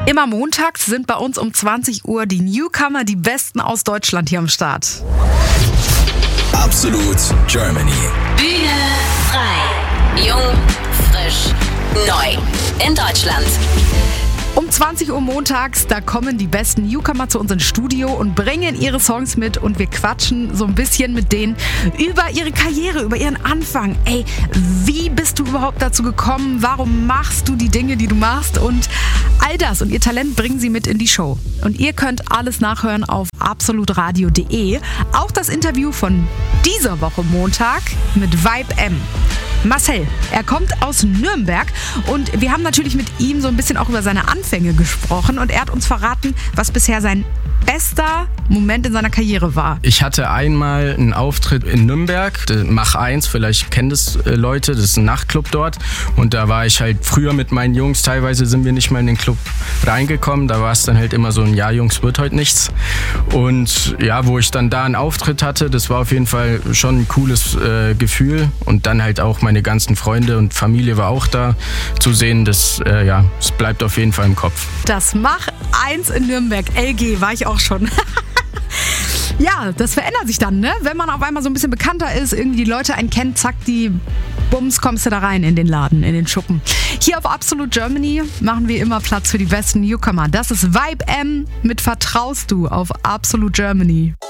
Immer montags sind bei uns um 20 Uhr die Newcomer, die Besten aus Deutschland hier am Start. Absolut Germany. Bühne frei. Jung, frisch, neu. In Deutschland. Um 20 Uhr montags, da kommen die besten Newcomer zu uns ins Studio und bringen ihre Songs mit und wir quatschen so ein bisschen mit denen über ihre Karriere, über ihren Anfang. Ey, wie bist du überhaupt dazu gekommen? Warum machst du die Dinge, die du machst? Und all das und ihr Talent bringen sie mit in die Show. Und ihr könnt alles nachhören auf absolutradio.de. Auch das Interview von dieser Woche Montag mit Vibe M. Marcel, er kommt aus Nürnberg und wir haben natürlich mit ihm so ein bisschen auch über seine Anfänge gesprochen und er hat uns verraten, was bisher sein bester Moment in seiner Karriere war. Ich hatte einmal einen Auftritt in Nürnberg, Mach 1, vielleicht kennen das Leute, das ist ein Nachtclub dort und da war ich halt früher mit meinen Jungs, teilweise sind wir nicht mal in den Club reingekommen, da war es dann halt immer so ein, ja Jungs, wird heute nichts und ja, wo ich dann da einen Auftritt hatte, das war auf jeden Fall schon ein cooles Gefühl und dann halt auch meine ganzen Freunde und Familie war auch da zu sehen, das es bleibt auf jeden Fall im Kopf. Das Mach 1 in Nürnberg, LG, war ich auch schon. Ja, das verändert sich dann, ne? Wenn man auf einmal so ein bisschen bekannter ist, irgendwie die Leute einen kennen, zack, die Bums, kommst du da rein in den Laden, in den Schuppen. Hier auf Absolute Germany machen wir immer Platz für die besten Newcomer. Das ist Vibe M mit Vertraust du auf Absolute Germany.